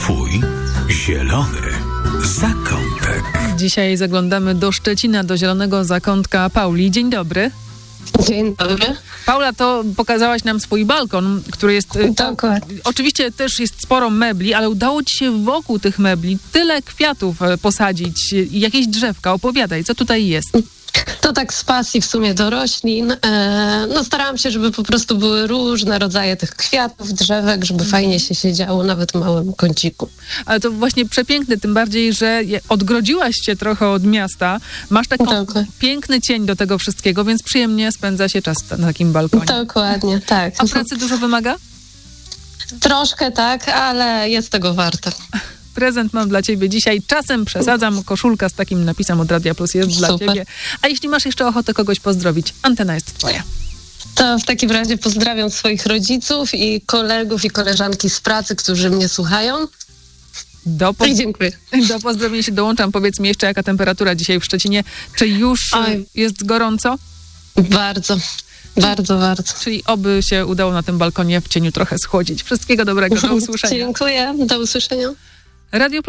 Twój zielony zakątek. Dzisiaj zaglądamy do Szczecina, do zielonego zakątka Pauli. Dzień dobry. Dzień dobry. Paula, to pokazałaś nam swój balkon, który jest... Dokładnie. Oczywiście też jest sporo mebli, ale udało ci się wokół tych mebli tyle kwiatów posadzić i jakieś drzewka. Opowiadaj, co tutaj jest? To tak z pasji w sumie do roślin. Starałam się, żeby po prostu były różne rodzaje tych kwiatów, drzewek, żeby fajnie się siedziało nawet w małym kąciku. Ale to właśnie przepiękne, tym bardziej, że odgrodziłaś się trochę od miasta. Masz taki piękny cień do tego wszystkiego, więc przyjemnie spędza się czas na takim balkonie. Dokładnie, tak. A pracy dużo wymaga? Troszkę tak, ale jest tego warte. Prezent mam dla ciebie dzisiaj. Czasem przesadzam. Koszulka z takim napisem od Radia Plus jest dla ciebie. A jeśli masz jeszcze ochotę kogoś pozdrowić, antena jest twoja. To w takim razie pozdrawiam swoich rodziców i kolegów i koleżanki z pracy, którzy mnie słuchają. Dziękuję. Do pozdrowienia się dołączam. Powiedz mi jeszcze, jaka temperatura dzisiaj w Szczecinie. Czy już jest gorąco? Bardzo. Bardzo. Czyli oby się udało na tym balkonie w cieniu trochę schłodzić. Wszystkiego dobrego. Do usłyszenia. Dziękuję. Do usłyszenia.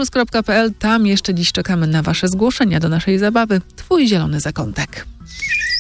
Radioplus.pl. Tam jeszcze dziś czekamy na wasze zgłoszenia do naszej zabawy. Twój zielony zakątek.